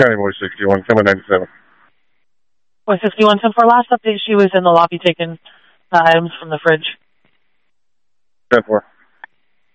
County Boy 61, coming 97. Boy 61, so for last update, she was in the lobby taking items from the fridge. 10-4.